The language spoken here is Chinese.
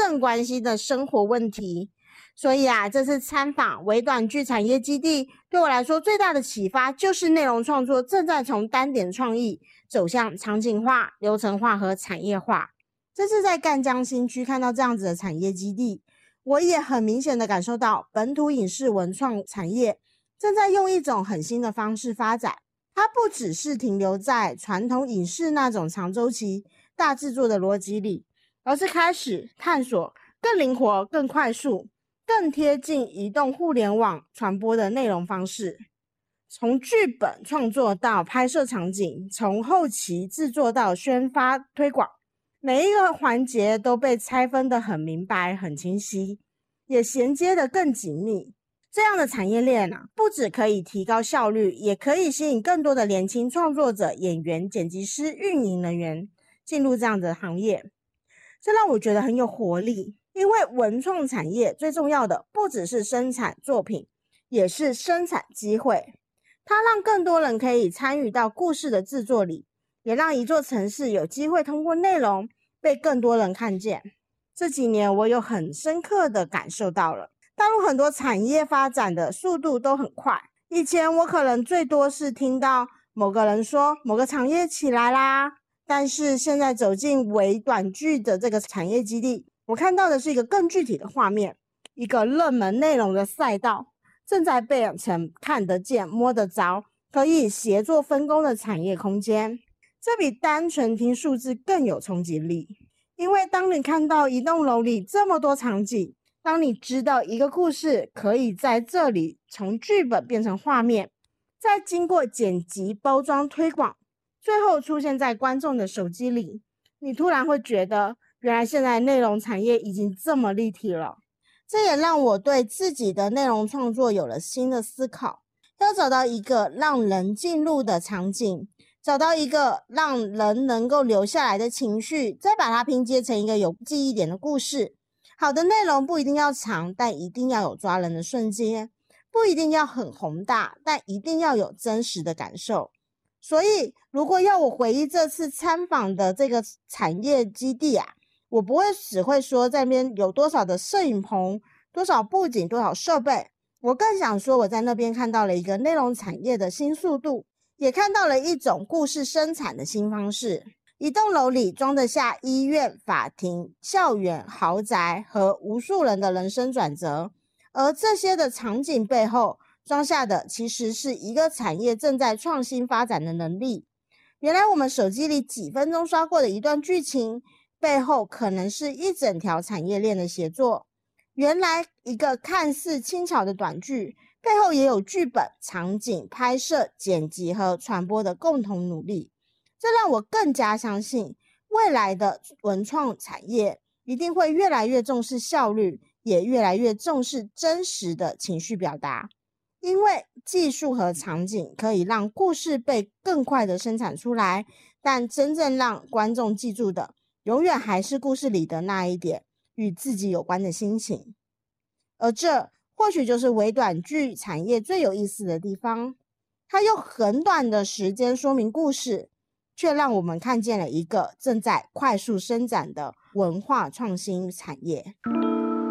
正关心的生活问题。所以这次参访微短剧产业基地，对我来说最大的启发就是内容创作正在从单点创意走向场景化、流程化和产业化。这次在赣江新区看到这样子的产业基地，我也很明显的感受到本土影视文创产业正在用一种很新的方式发展。它不只是停留在传统影视那种长周期大制作的逻辑里，而是开始探索更灵活、更快速、更贴近移动互联网传播的内容方式。从剧本创作到拍摄场景，从后期制作到宣发推广，每一个环节都被拆分得很明白、很清晰，也衔接得更紧密。这样的产业链不只可以提高效率，也可以吸引更多的年轻创作者、演员、剪辑师、运营人员进入这样的行业。这让我觉得很有活力，因为文创产业最重要的不只是生产作品，也是生产机会。它让更多人可以参与到故事的制作里，也让一座城市有机会通过内容被更多人看见。这几年我有很深刻的感受到了大陆很多产业发展的速度都很快，以前我可能最多是听到某个人说某个产业起来啦，但是现在走进微短剧的这个产业基地，我看到的是一个更具体的画面，一个热门内容的赛道正在变成看得见、摸得着、可以协作分工的产业空间。这比单纯听数字更有冲击力，因为当你看到一栋楼里这么多场景，当你知道一个故事可以在这里从剧本变成画面，再经过剪辑、包装、推广，最后出现在观众的手机里，你突然会觉得原来现在内容产业已经这么立体了。这也让我对自己的内容创作有了新的思考，要找到一个让人进入的场景，找到一个让人能够留下来的情绪，再把它拼接成一个有记忆点的故事。好的内容不一定要长，但一定要有抓人的瞬间，不一定要很宏大，但一定要有真实的感受。所以如果要我回忆这次参访的这个产业基地我不会只会说在那边有多少的摄影棚、多少布景、多少设备，我更想说我在那边看到了一个内容产业的新速度，也看到了一种故事生产的新方式。一栋楼里装得下医院、法庭、校园、豪宅和无数人的人生转折，而这些的场景背后装下的其实是一个产业正在创新发展的能力。原来我们手机里几分钟刷过的一段剧情，背后可能是一整条产业链的协作。原来一个看似轻巧的短剧，背后也有剧本、场景、拍摄、剪辑和传播的共同努力。这让我更加相信，未来的文创产业一定会越来越重视效率，也越来越重视真实的情绪表达。因为技术和场景可以让故事被更快的生产出来，但真正让观众记住的，永远还是故事里的那一点与自己有关的心情。而这或许就是微短剧产业最有意思的地方，它用很短的时间说明故事，却让我们看见了一个正在快速伸展的文化创新产业。